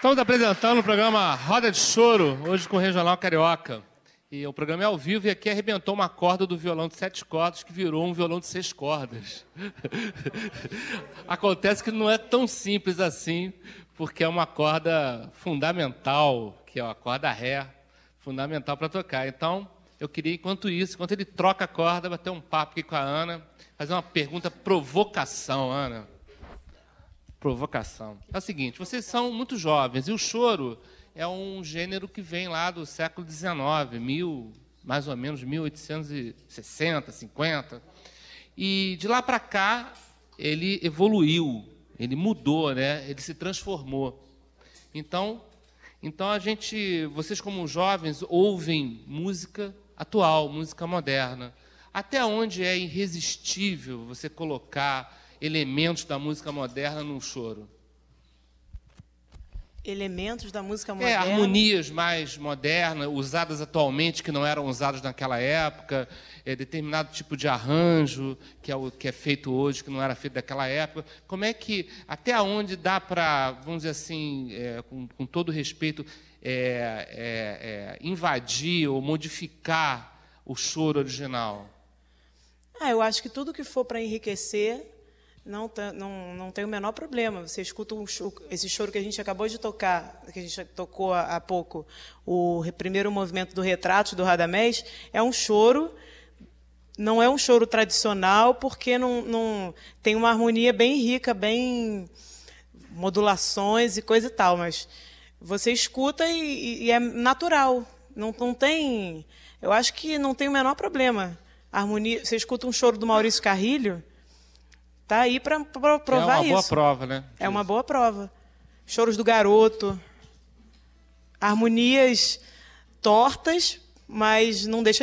Estamos apresentando o programa Roda de Choro, hoje com o Regional Carioca. E o programa é ao vivo e aqui arrebentou uma corda do violão de 7 cordas que virou um violão de 6 cordas. Acontece que não é tão simples assim, porque é uma corda fundamental, que é a corda Ré, fundamental para tocar. Então, eu queria, enquanto ele troca a corda, bater um papo aqui com a Ana, fazer uma pergunta provocação, Ana. Provocação. É o seguinte, vocês são muito jovens e o choro é um gênero que vem lá do século XIX, mais ou menos 1860, 50. E de lá para cá ele evoluiu, ele mudou, né? Ele se transformou. Então vocês como jovens ouvem música atual, música moderna. Até onde é irresistível você colocar elementos da música moderna num choro? Elementos da música moderna? Harmonias mais modernas, usadas atualmente, que não eram usadas naquela época, determinado tipo de arranjo, que é feito hoje, que não era feito naquela época. Como é que, até onde dá para, vamos dizer assim, com todo respeito, invadir ou modificar o choro original? Eu acho que tudo que for para enriquecer não tem o menor problema. Você escuta esse choro que a gente acabou de tocar, que a gente tocou há pouco, o primeiro movimento do Retratos, do Radamés, é um choro, não é um choro tradicional, porque não tem uma harmonia bem rica, bem modulações e coisa e tal, mas você escuta e é natural. Não tem, eu acho que não tem o menor problema. A harmonia, você escuta um choro do Maurício Carrilho, tá aí para provar isso. É uma boa prova, né? É uma boa prova. Choros do Garoto, harmonias tortas, mas não deixa